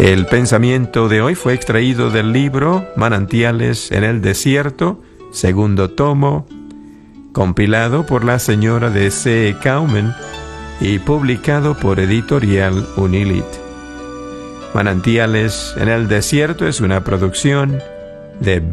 El pensamiento de hoy fue extraído del libro Manantiales en el Desierto, segundo tomo, compilado por la señora de C. Kaumen y publicado por Editorial Unilit. Manantiales en el Desierto es una producción de